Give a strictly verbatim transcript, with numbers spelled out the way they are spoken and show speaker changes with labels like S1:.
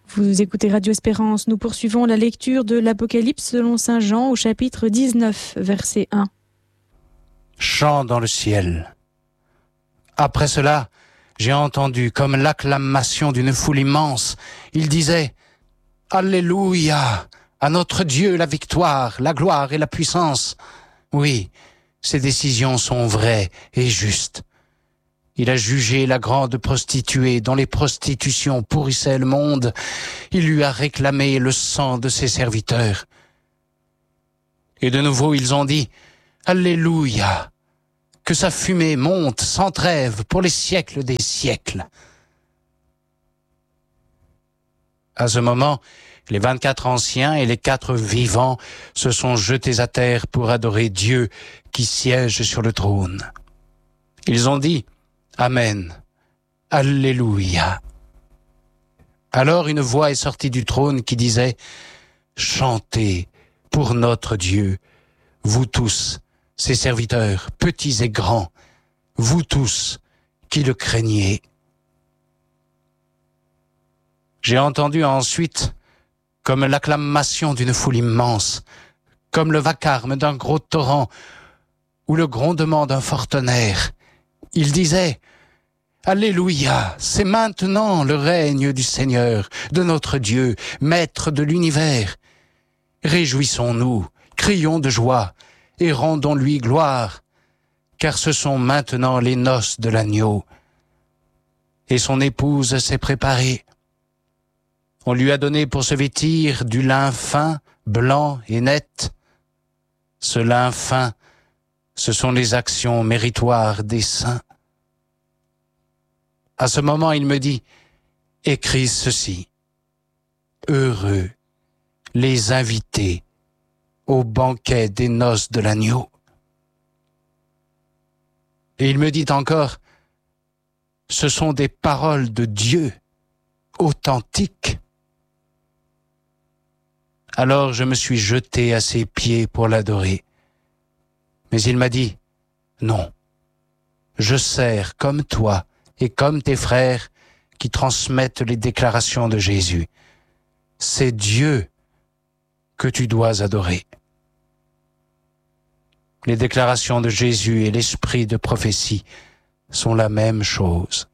S1: Vous écoutez Radio Espérance. Nous poursuivons la lecture de l'Apocalypse selon saint Jean au chapitre dix-neuf, verset un.
S2: Chant dans le ciel. Après cela, j'ai entendu comme l'acclamation d'une foule immense. Il disait « Alléluia! À notre Dieu la victoire, la gloire et la puissance. » Oui, ses décisions sont vraies et justes. Il a jugé la grande prostituée dont les prostitutions pourrissaient le monde. Il lui a réclamé le sang de ses serviteurs. Et de nouveau ils ont dit « Alléluia ! Que sa fumée monte sans trêve pour les siècles des siècles. » À ce moment, les vingt-quatre anciens et les quatre vivants se sont jetés à terre pour adorer Dieu qui siège sur le trône. Ils ont dit « Amen, Alléluia ». Alors une voix est sortie du trône qui disait « Chantez pour notre Dieu, vous tous, ses serviteurs, petits et grands, vous tous qui le craignez. » J'ai entendu ensuite comme l'acclamation d'une foule immense, comme le vacarme d'un gros torrent ou le grondement d'un fort tonnerre. Il disait « Alléluia, c'est maintenant le règne du Seigneur, de notre Dieu, maître de l'univers. Réjouissons-nous, crions de joie et rendons-lui gloire, car ce sont maintenant les noces de l'agneau. Et son épouse s'est préparée. On lui a donné pour se vêtir du lin fin, blanc et net. Ce lin fin, ce sont les actions méritoires des saints. À ce moment, il me dit, écris ceci. Heureux les invités au banquet des noces de l'agneau. Et il me dit encore, ce sont des paroles de Dieu authentiques. Alors je me suis jeté à ses pieds pour l'adorer. Mais il m'a dit, non, je sers comme toi et comme tes frères qui transmettent les déclarations de Jésus. C'est Dieu que tu dois adorer. Les déclarations de Jésus et l'esprit de prophétie sont la même chose.